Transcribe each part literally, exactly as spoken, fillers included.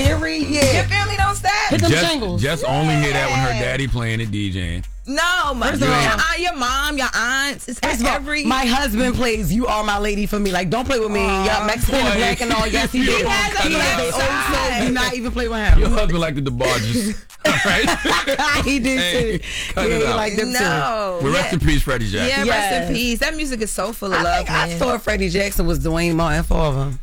Period. Your family don't step. Hit them Just, jingles. just only hear that when her daddy playing and DJing. No, my, First your, of all- aunt, your mom, your aunts. It's First of all, every. my husband plays "You Are My Lady" for me. Like, don't play with me. Y'all Mexican and boy. black and all. Yes, he You did. has He a has black a old side. soul. Do not even play with him. Your husband like the DeBarges. All right. He did Hey, too. cut Yeah, it he out. like them too. no. Well, rest yeah. in peace, Freddie Jackson. Yeah, rest Yes. in peace. That music is so full of I love, think I man. thought Freddie Jackson was Dwayne Martin for him.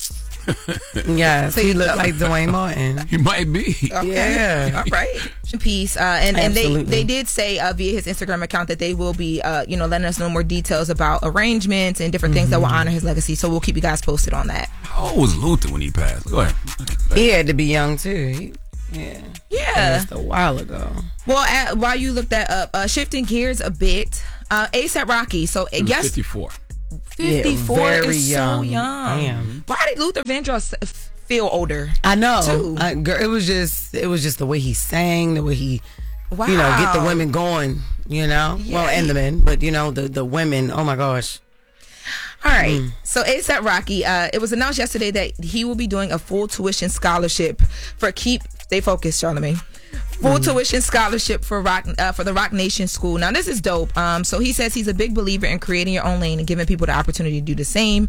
Yes, he looked like Dwayne Martin. He might be. Yeah. All right. Rest in peace. Uh, and and they, Absolutely. they did say uh, via his Instagram account that they will be, uh, you know, letting us know more details about arrangements and different things that will honor his legacy. So we'll keep you guys posted on that. How old was Luther when he passed? Go ahead. He had to be young too. He, yeah. Yeah. Just a while ago. Well, at, while you look that up, uh, shifting gears a bit, uh, ASAP Rocky. So He was yes, fifty-four. fifty-four Yeah, very is young. so young. Damn. Why did Luther Vandross f- feel older? I know. Too. I, girl, it was just it was just the way he sang, the way he Wow. you know, get the women going, you know? Yeah. Well, and the men, but you know, the the women, oh my gosh. All right. Mm. So ASAP Rocky, uh, it was announced yesterday that he will be doing a full tuition scholarship for Keep. Stay focused, Charlamagne. Full Mm. tuition scholarship for Rock uh, for the Rock Nation School. Now this is dope. Um, so he says he's a big believer in creating your own lane and giving people the opportunity to do the same.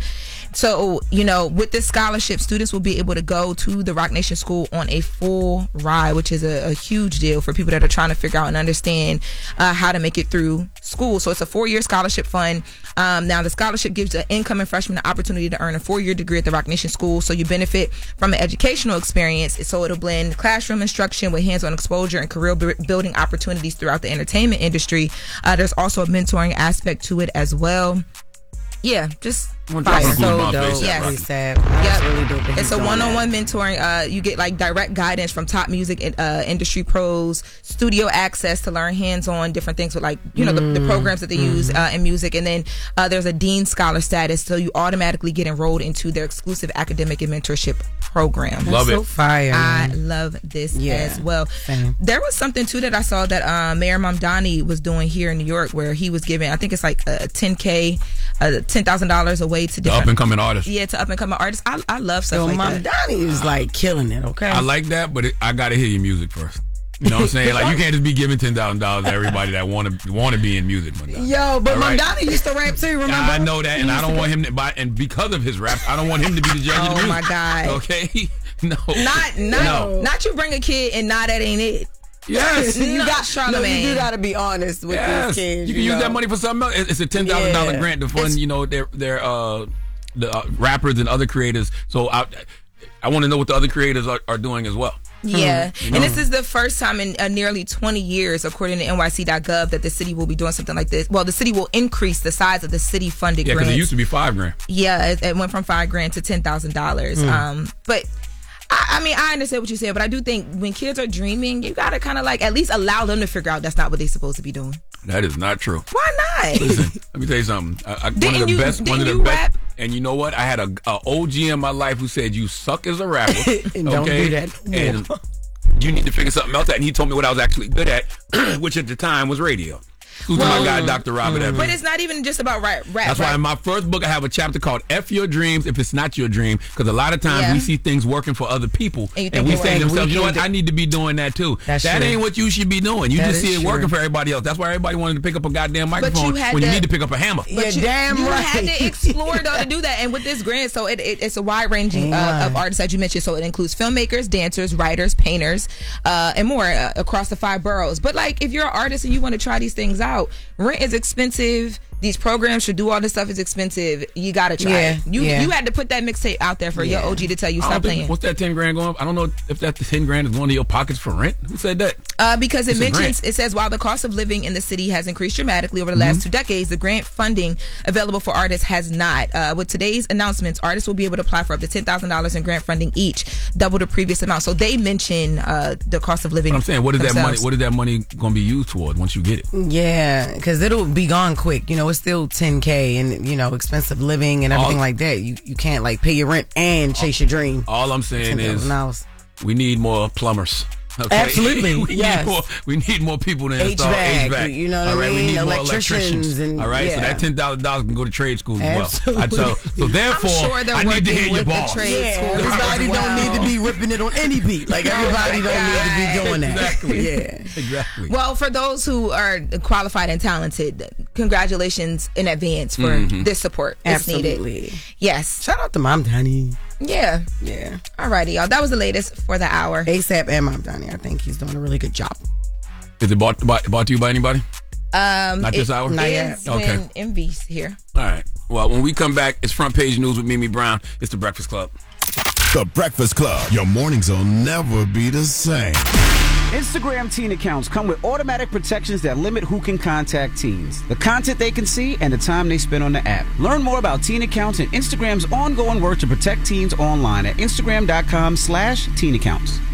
So you know, with this scholarship, students will be able to go to the Rock Nation School on a full ride, which is a, a huge deal for people that are trying to figure out and understand uh, how to make it through school. So it's a four-year scholarship fund. Um, now the scholarship gives an incoming freshman the opportunity to earn a four-year degree at the Rock Nation School. So you benefit from an educational experience. So it'll blend classroom instruction with hands-on exposure and career bu- building opportunities throughout the entertainment industry. Uh, there's also a mentoring aspect to it as well. Yeah, just fire. That's so Goosebumps, dope. ASAP Yes. Really sad. That's Yep. really dope. that It's he's a doing one-on-one that. mentoring. Uh, you get like direct guidance from top music uh, industry pros, studio access to learn hands-on different things with like you know the, the programs that they use uh, in music, and then uh, there's a dean scholar status, so you automatically get enrolled into their exclusive academic and mentorship program. Love So it. fire. I man. love this Yeah, as well. same. There was something too that I saw that uh, Mayor Mamdani was doing here in New York, where he was giving, I think it's like a ten k, uh, ten thousand dollars away to The different up and coming artist. yeah to up and coming artists. I I love stuff Yo, like Mom that. Donnie is like killing it, okay? I like that, but it, I got to hear your music first. You know what I'm saying? Like, you can't just be giving ten thousand dollars to everybody that want to want to be in music. Madonna. Yo, but All Mom right? Donnie used to rap too, remember? I know that, He and I used don't to- want him to buy. And because of his raps, I don't want him to be the judge of the Oh music. my God. Okay, no, Not not No. not you bring a kid and nah, that ain't it. yes, You No, got Charlamagne. No, you do got to be honest with yes. these kids. You can use know? that money for something else. It's a ten thousand dollar Yeah. grant to fund, It's- you know, their their uh the uh, rappers and other creators. So I I want to know what the other creators are, are doing as well. Yeah, You know? and this is the first time in uh, nearly twenty years, according to N Y C dot gov, that the city will be doing something like this. Well, the city will increase the size of the city funded Yeah, because grants. it used to be five grand. Yeah, it, it went from five grand to ten thousand dollars. Um, but I, I mean, I understand what you're saying, but I do think when kids are dreaming, you gotta kind of like at least allow them to figure out that's not what they're supposed to be doing. That is not true. Why not? Listen, let me tell you something. I, I, one Didn't of the you- best. One of didn't the you best. rap? And you know what? I had a, a O G in my life who said, "You suck as a rapper." And don't okay? do that no And more. you need to figure something else out. And he told me what I was actually good at, which at the time was radio. Who's my guy, Doctor Robert Evans. But it's not even just about rap. rap That's why right? in my first book I have a chapter called F Your Dreams If It's Not Your Dream, because a lot of times Yeah. we see things working for other people And you and, think we it's say to right. themselves, We you know can what, do- I need to be doing that too. That's that true. ain't what you should be doing. You That just see is it true. working for everybody else. That's why everybody wanted to pick up a goddamn microphone had when you to- need to pick up a hammer. Yeah, you, damn you right. had to explore though to do that, and with this grant, so it, it it's a wide ranging uh, Right. of artists that you mentioned. So it includes filmmakers, dancers, writers, painters, uh, and more uh, across the five boroughs. But like, if you're an artist and you want to try these things out, rent is expensive. These programs should do all this stuff is expensive. You gotta try Yeah, it. You yeah. you had to put that mixtape out there for Yeah. your O G to tell you I don't stop think- playing. What's that ten grand going? I don't know if that ten grand is going to your pockets for rent. Who said that? Uh, because it It's a mentions, grant. it says, while the cost of living in the city has increased dramatically over the last two decades, the grant funding available for artists has not. Uh, with today's announcements, artists will be able to apply for up to ten thousand dollars in grant funding each, double the previous amount. So they mention uh, the cost of living. But I'm saying, what is that money? themselves. What is that money going to be used toward once you get it? Yeah, because it'll be gone quick. You know, it's still ten K and, you know, expensive living and everything All- like that. You you can't, like, pay your rent and chase your dream. All I'm saying is ten thousand dollars. we need more plumbers. Okay? Absolutely, we yes. Need more, we need more people to install H V A C, H V A C. you know what All I right, mean? we need more Electricians electricians. and- All right, so yeah. that ten thousand dollars can go to trade school as well. Absolutely. I so, so therefore, I'm sure they're I need to working hear your with the boss. trade Yeah, school everybody as don't need to well. be ripping it on any beat. Like everybody don't need to be doing that. Exactly. Yeah. Exactly. Well, for those who are qualified and talented, congratulations in advance for Mm-hmm. this support. It's Absolutely. needed. Yes. Shout out to Mom Donnie. Yeah. Yeah. Alrighty, y'all. That was the latest for the hour. ASAP and Mom Donnie. I think he's doing a really good job. Is it bought, bought, bought to you by anybody? Um, Not this it hour? Not is yet. Okay. when Envy's here. All right. Well, when we come back, it's Front Page News with Mimi Brown. It's The Breakfast Club. The Breakfast Club. Your mornings will never be the same. Instagram teen accounts come with automatic protections that limit who can contact teens, the content they can see, and the time they spend on the app. Learn more about teen accounts and Instagram's ongoing work to protect teens online at Instagram.com slash teen accounts.